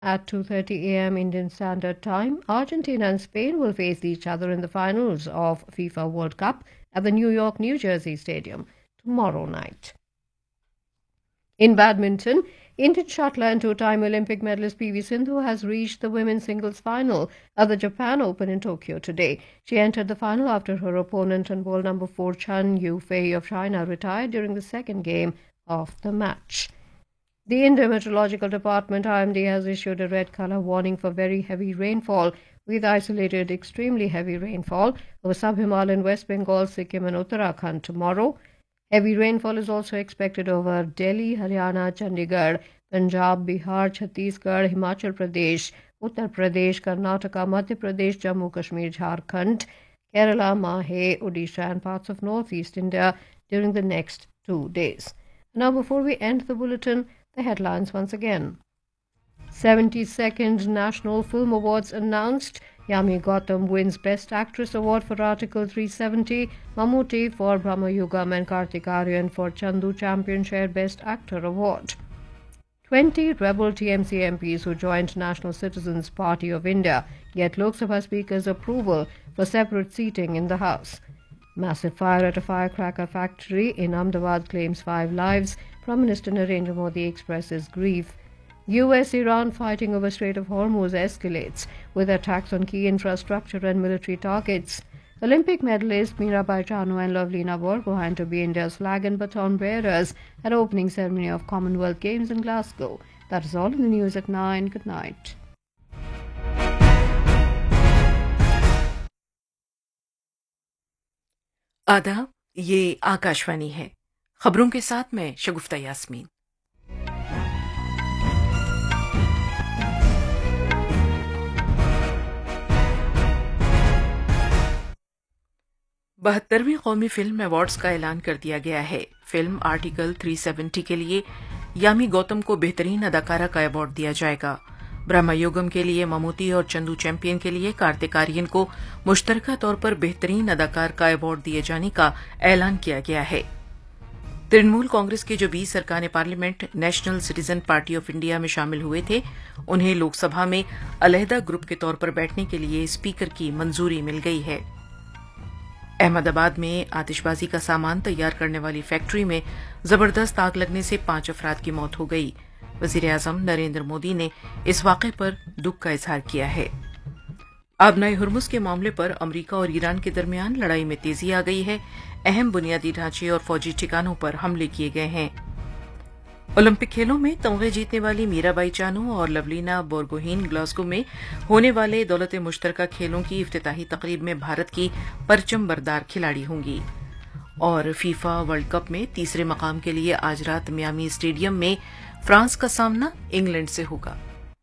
At 2:30 a.m. Indian Standard Time, Argentina and Spain will face each other in the finals of FIFA World Cup at the New York, New Jersey Stadium tomorrow night. In badminton, Indian shuttler and two-time Olympic medalist PV Sindhu has reached the women's singles final at the Japan Open in Tokyo today. She entered the final after her opponent and world number 4 Chen Yufei of China retired during the second game of the match. The Indian Meteorological Department (IMD) has issued a red color warning for very heavy rainfall with isolated extremely heavy rainfall over sub-Himalayan West Bengal, Sikkim and Uttarakhand tomorrow. Heavy rainfall is also expected over Delhi, Haryana, Chandigarh, Punjab, Bihar, Chhattisgarh, Himachal Pradesh, Uttar Pradesh, Karnataka, Madhya Pradesh, Jammu Kashmir, Jharkhand, Kerala, Mahe, Odisha and parts of northeast India during the next 2 days. Now, before we end the bulletin, the headlines once again. 72nd National Film Awards announced. Yami Gautam wins Best Actress Award for Article 370. Mammootty for Brahma Yugam and Kartik Aaryan for Chandu Champion shared Best Actor Award. 20 rebel TMC MPs who joined National Citizens Party of India get Lok Sabha Speaker's approval for separate seating in the House. Massive fire at a firecracker factory in Ahmedabad claims 5 lives. Prime Minister Narendra Modi expresses grief. US-Iran fighting over Strait of Hormuz escalates with attacks on key infrastructure and military targets. Olympic medalist Mirabai Chanu and Lovelina Borgohain to be India's flag and baton bearers at opening ceremony of Commonwealth Games in Glasgow. That is all in the news at 9. Good night. आदाब, ये आकाशवाणी है। खबरों के साथ मैं शगुफ्ता यास्मीन। बहत्तरवीं कौमी film awards का ऐलान कर दिया गया है। फिल्म आर्टिकल 370 के लिए यामी गौतम को बेहतरीन अदाकारा का अवार्ड दिया जाएगा। ब्रह्मयुगम के लिए ममूटी और चंदू चैंपियन के लिए कार्तिक आर्यन को मुश्तरका तौर पर बेहतरीन अदाकार का अवार्ड दिए जाने का ऐलान किया गया है। तृणमूल कांग्रेस के जो 20 अरकान parliament national citizen party of India में शामिल हुए थे, उन्हें लोकसभा में अलहदा ग्रुप के तौर पर बैठने के लिए स्पीकर की मंजूरी मिल गई है। अहमदाबाद में आतिशबाजी का सामान तैयार करने वाली फैक्ट्री में जबरदस्त आग लगने से 5 अफराद की मौत हो गई। वजीर-ए-आज़म नरेंद्र मोदी ने इस वाक़े पर दुख का इजहार किया है। आबनाए हुर्मुज़ के मामले पर अमरीका और ईरान के दरमियान लड़ाई में तेजी आ गई है। अहम बुनियादी ढांचे और फौजी ठिकानों पर हमले किए गए हैं। ओलंपिक खेलों में तमगे जीतने वाली मीराबाई चानू और लवलीना बोरगोहीन ग्लासगो में होने वाले दौलत मुश्तरका खेलों की इफ्तिताही तकरीब में भारत की परचम बरदार खिलाड़ी होंगी। और फीफा वर्ल्ड कप में तीसरे मकाम के लिए आज रात मियामी स्टेडियम में फ्रांस का सामना इंग्लैंड से होगा।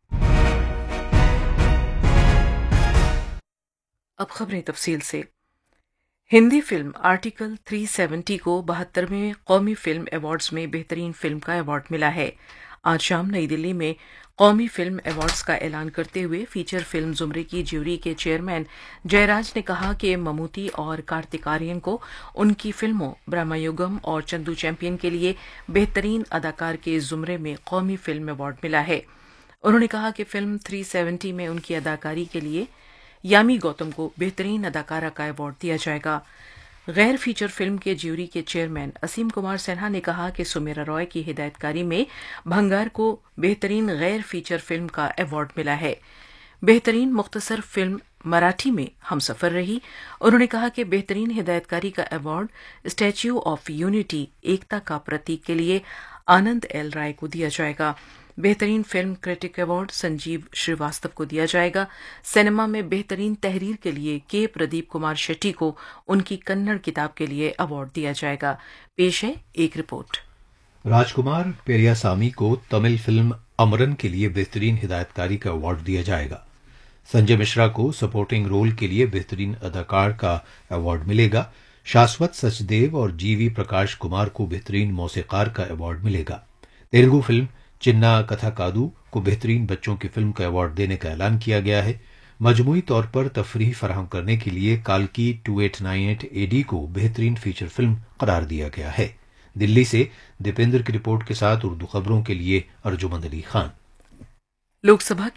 अब खबरें तफसील से। हिंदी फिल्म आर्टिकल 370 को 72वें कौमी फिल्म अवार्ड्स में बेहतरीन फिल्म का अवार्ड मिला है। आज शाम नई दिल्ली में कौमी फिल्म अवार्ड्स का ऐलान करते हुए फीचर फिल्म जुमरे की ज्यूरी के चेयरमैन जयराज ने कहा कि ममूटी और कार्तिक आर्यन को उनकी फिल्मों ब्रह्मयुगम और चंदू चैंपियन के लिए बेहतरीन अदाकार के जुमरे में कौमी फिल्म अवार्ड मिला है। उन्होंने कहा कि फिल्म 370 में उनकी अदाकारी के लिए यामी गौतम को बेहतरीन अदाकारा का अवार्ड दिया जाएगा। गैर फीचर फिल्म के ज्यूरी के चेयरमैन असीम कुमार सिन्हा ने कहा कि सुमेरा रॉय की हिदायतकारी में भंगार को बेहतरीन गैर फीचर फिल्म का अवार्ड मिला है। बेहतरीन मुख्तसर फिल्म मराठी में हमसफर रही। उन्होंने कहा कि बेहतरीन हिदायतकारी का अवार्ड स्टैच्यू ऑफ यूनिटी एकता का प्रतीक के लिए आनंद एल राय को दिया जाएगा। बेहतरीन film critic award Sanjeev Srivastava को दिया जाएगा। सिनेमा में बेहतरीन तहरीर के लिए के प्रदीप कुमार शेट्टी को उनकी कन्नड़ किताब के लिए अवार्ड दिया जाएगा। पेश है एक रिपोर्ट। राजकुमार पेरियासामी को तमिल फिल्म अमरन के लिए बेहतरीन हिदायतकारी का अवार्ड दिया जाएगा। संजय मिश्रा को सपोर्टिंग रोल के लिए बेहतरीन अदाकार का अवार्ड मिलेगा। शाश्वत सचदेव और जीवी प्रकाश कुमार को बेहतरीन मौसीकार का अवार्ड मिलेगा। तेलुगु फिल्म चिन्ना कथा कादू को बेहतरीन बच्चों की फिल्म का अवार्ड देने का ऐलान किया गया है। मजमूई तौर पर तफरीह फराहम करने के लिए काल्की 2898 एडी को बेहतरीन फीचर फिल्म करार दिया गया है। दिल्ली से दीपेंद्र की रिपोर्ट के साथ उर्दू खबरों के लिए अर्जुमंद अली खान। लोकसभा